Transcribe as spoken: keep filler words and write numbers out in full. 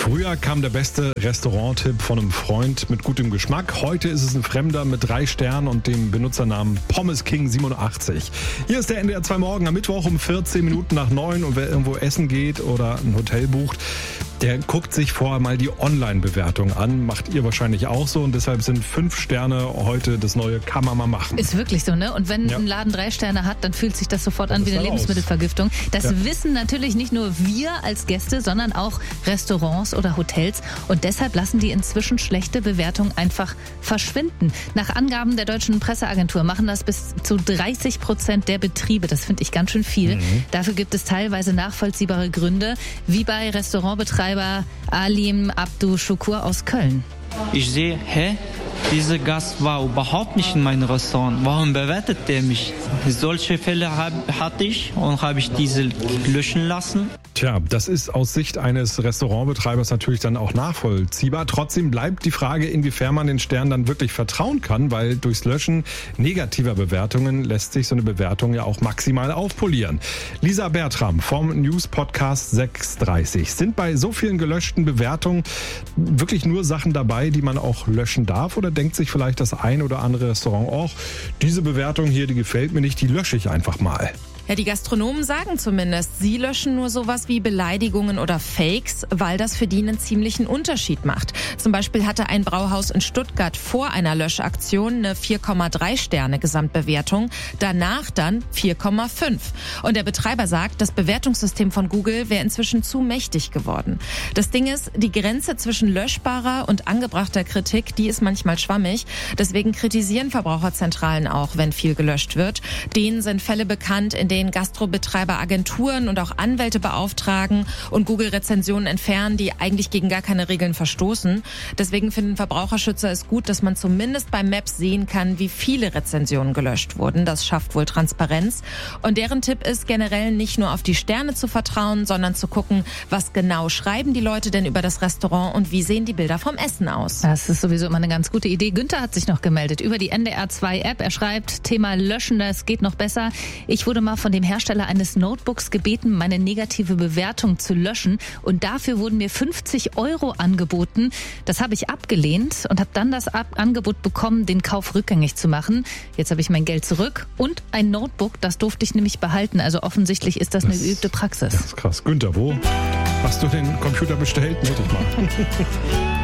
Früher kam der beste Restaurant-Tipp von einem Freund mit gutem Geschmack. Heute ist es ein Fremder mit drei Sternen und dem Benutzernamen Pommes King siebenundachtzig. Hier ist der N D R zwei Morgen am Mittwoch um vierzehn Minuten nach neun. Und wer irgendwo essen geht oder ein Hotel bucht, der guckt sich vorher mal die Online-Bewertung an. Macht ihr wahrscheinlich auch so. Und deshalb sind fünf Sterne heute das neue kann man mal machen. Ist wirklich so, ne? Und wenn ja. ein Laden drei Sterne hat, dann fühlt sich das sofort das an wie eine Lebensmittelvergiftung. Das ja. wissen natürlich nicht nur wir als Gäste, sondern auch Restaurants oder Hotels. Und deshalb lassen die inzwischen schlechte Bewertungen einfach verschwinden. Nach Angaben der deutschen Presseagentur machen das bis zu dreißig Prozent der Betriebe. Das finde ich ganz schön viel. Mhm. Dafür gibt es teilweise nachvollziehbare Gründe, wie bei Restaurantbetreibern Alim Abdu Shukur aus Köln. Ich sehe, hä? Dieser Gast war überhaupt nicht in meinem Restaurant. Warum bewertet der mich? Solche Fälle hab, hatte ich und habe ich diese löschen lassen. Tja, das ist aus Sicht eines Restaurantbetreibers natürlich dann auch nachvollziehbar. Trotzdem bleibt die Frage, inwiefern man den Sternen dann wirklich vertrauen kann, weil durchs Löschen negativer Bewertungen lässt sich so eine Bewertung ja auch maximal aufpolieren. Lisa Bertram vom News-Podcast sechs dreißig. Sind bei so vielen gelöschten Bewertungen wirklich nur Sachen dabei, die man auch löschen darf? Oder denkt sich vielleicht das ein oder andere Restaurant auch, diese Bewertung hier, die gefällt mir nicht, die lösche ich einfach mal? Ja, die Gastronomen sagen zumindest, sie löschen nur sowas wie Beleidigungen oder Fakes, weil das für die einen ziemlichen Unterschied macht. Zum Beispiel hatte ein Brauhaus in Stuttgart vor einer Löschaktion eine vier Komma drei Sterne Gesamtbewertung, danach dann vier Komma fünf. Und der Betreiber sagt, das Bewertungssystem von Google wäre inzwischen zu mächtig geworden. Das Ding ist, die Grenze zwischen löschbarer und angebrachter Kritik, die ist manchmal schwammig. Deswegen kritisieren Verbraucherzentralen auch, wenn viel gelöscht wird. Denen sind Fälle bekannt, in denen den Gastrobetreiber Agenturen und auch Anwälte beauftragen und Google-Rezensionen entfernen, die eigentlich gegen gar keine Regeln verstoßen. Deswegen finden Verbraucherschützer es gut, dass man zumindest bei Maps sehen kann, wie viele Rezensionen gelöscht wurden. Das schafft wohl Transparenz. Und deren Tipp ist generell nicht nur auf die Sterne zu vertrauen, sondern zu gucken, was genau schreiben die Leute denn über das Restaurant und wie sehen die Bilder vom Essen aus. Das ist sowieso immer eine ganz gute Idee. Günther hat sich noch gemeldet über die N D R zwei App. Er schreibt, Thema Löschen, das geht noch besser. Ich wurde mal von dem Hersteller eines Notebooks gebeten, meine negative Bewertung zu löschen. Und dafür wurden mir fünfzig Euro angeboten. Das habe ich abgelehnt und habe dann das Ab- Angebot bekommen, den Kauf rückgängig zu machen. Jetzt habe ich mein Geld zurück und ein Notebook, das durfte ich nämlich behalten. Also offensichtlich ist das, das eine geübte Praxis. Das ist krass. Günther, wo hast du den Computer bestellt? Meld dich mal.